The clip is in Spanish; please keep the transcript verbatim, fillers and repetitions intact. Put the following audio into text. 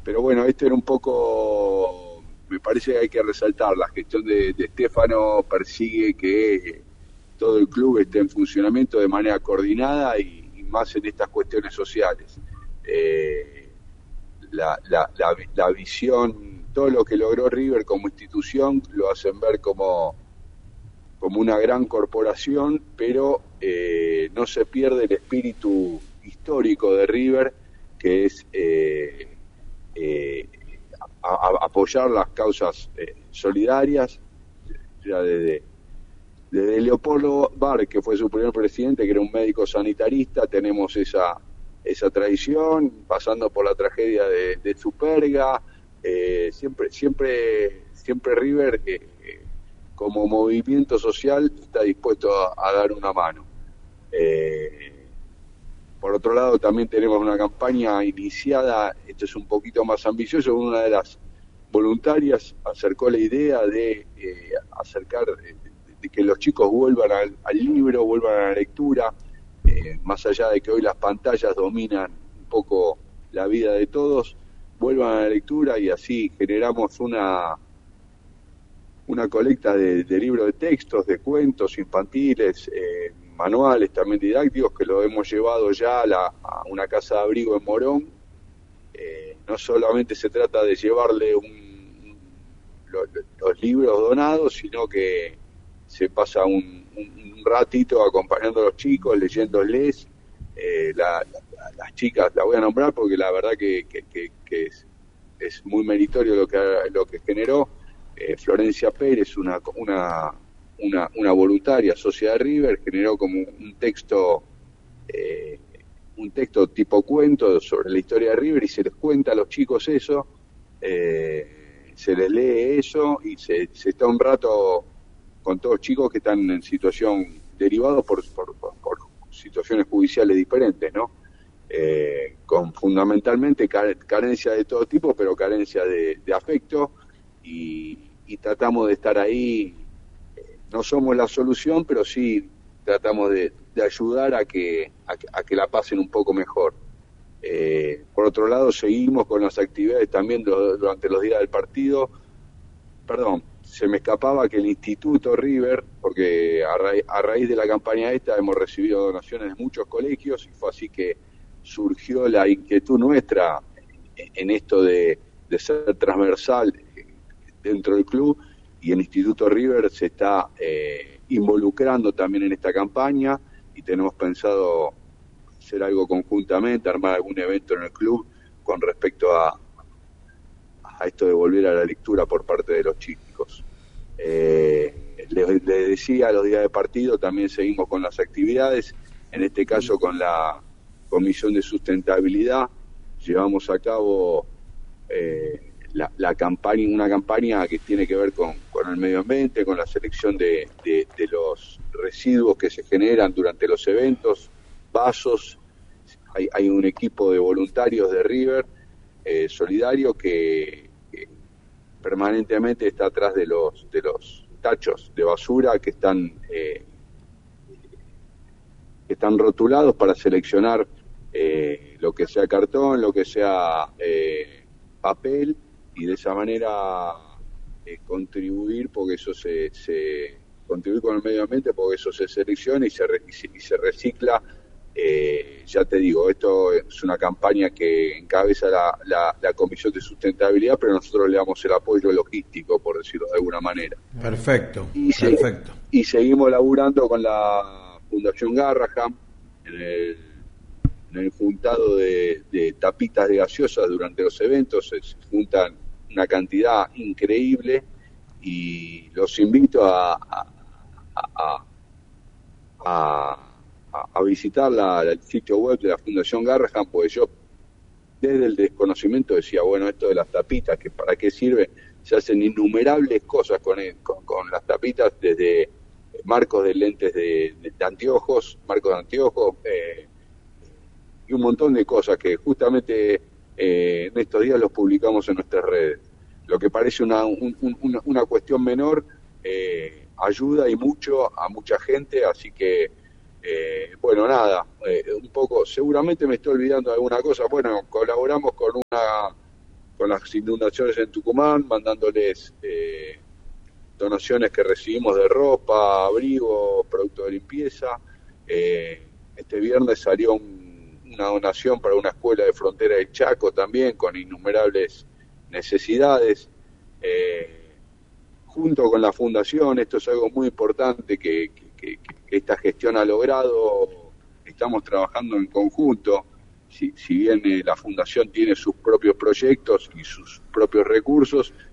pero bueno, esto era un poco, me parece que hay que resaltar, la gestión de, de Stefano persigue que todo el club esté en funcionamiento de manera coordinada y, y más en estas cuestiones sociales. Eh, la, la, la, la visión, todo lo que logró River como institución lo hacen ver como, como una gran corporación, pero eh, no se pierde el espíritu histórico de River, que es eh, eh, a, a apoyar las causas eh, solidarias. Ya desde, desde Leopoldo Bar, que fue su primer presidente, que era un médico sanitarista, tenemos esa esa tradición, pasando por la tragedia de, de Superga, eh, siempre siempre siempre River eh, eh, como movimiento social está dispuesto a, a dar una mano. Eh, por otro lado, también tenemos una campaña iniciada, esto es un poquito más ambicioso, una de las voluntarias acercó la idea de eh, acercar, de, de que los chicos vuelvan al, al libro, vuelvan a la lectura, eh, más allá de que hoy las pantallas dominan un poco la vida de todos, vuelvan a la lectura y así generamos una una colecta de, de libros de textos, de cuentos infantiles, eh, manuales también didácticos, que lo hemos llevado ya a, la, a una casa de abrigo en Morón. Eh, no solamente se trata de llevarle un, los, los libros donados, sino que se pasa un, un, un ratito acompañando a los chicos, leyéndoles. Eh, la, la, las chicas, la voy a nombrar porque la verdad que, que, que, que es, es muy meritorio lo que, lo que generó. Eh, Florencia Pérez, una, una, una, una voluntaria socia de River, generó como un texto eh, un texto tipo cuento sobre la historia de River y se les cuenta a los chicos eso, eh, se les lee eso y se, se está un rato con todos chicos que están en situación derivados por, por, por, por situaciones judiciales diferentes, ¿no? Eh, con fundamentalmente carencia de todo tipo, pero carencia de, de afecto. Y, y tratamos de estar ahí, eh, no somos la solución, pero sí tratamos de, de ayudar a que, a que a que la pasen un poco mejor. Eh, por otro lado, seguimos con las actividades también do, durante los días del partido. Perdón, se me escapaba que el Instituto River, porque a, ra a raíz de la campaña esta hemos recibido donaciones de muchos colegios y fue así que surgió la inquietud nuestra en esto de, de ser transversal dentro del club, y el Instituto River se está eh, involucrando también en esta campaña y tenemos pensado hacer algo conjuntamente, armar algún evento en el club con respecto a, a esto de volver a la lectura por parte de los chicos. Eh, les, les decía, los días de partido también seguimos con las actividades, en este caso con la Comisión de Sustentabilidad, llevamos a cabo eh, La, la campaña, una campaña que tiene que ver con, con el medio ambiente, con la selección de, de, de los residuos que se generan durante los eventos, vasos. Hay, hay un equipo de voluntarios de River eh, solidario que, que permanentemente está atrás de los de los tachos de basura que están eh, que están rotulados para seleccionar eh, lo que sea cartón, lo que sea eh, papel, y de esa manera eh, contribuir porque eso se, se contribuir con el medio ambiente porque eso se selecciona y se, re, y se, y se recicla. Eh, ya te digo, esto es una campaña que encabeza la, la, la Comisión de Sustentabilidad, pero nosotros le damos el apoyo logístico, por decirlo de alguna manera. Perfecto, y perfecto. Se, y seguimos laburando con la Fundación Garraham en el en el juntado de, de tapitas de gaseosas durante los eventos. Se juntan una cantidad increíble y los invito a, a, a, a, a visitar la, el sitio web de la Fundación Garraham, porque yo desde el desconocimiento decía, bueno, esto de las tapitas, que para qué sirve, se hacen innumerables cosas con, con, con las tapitas, desde marcos de lentes de, de, de anteojos, marcos de anteojos, eh, y un montón de cosas que justamente eh, en estos días los publicamos en nuestras redes. Lo que parece una, un, una, una cuestión menor eh, ayuda y mucho a mucha gente, así que eh, bueno, nada, eh, un poco, seguramente me estoy olvidando de alguna cosa. Bueno, colaboramos con una con las inundaciones en Tucumán, mandándoles eh, donaciones que recibimos de ropa, abrigo, productos de limpieza. Eh, este viernes salió un, una donación para una escuela de Frontera del Chaco también, con innumerables necesidades. Eh, junto con la Fundación, esto es algo muy importante que, que, que esta gestión ha logrado, estamos trabajando en conjunto. Si, si bien eh, la Fundación tiene sus propios proyectos y sus propios recursos,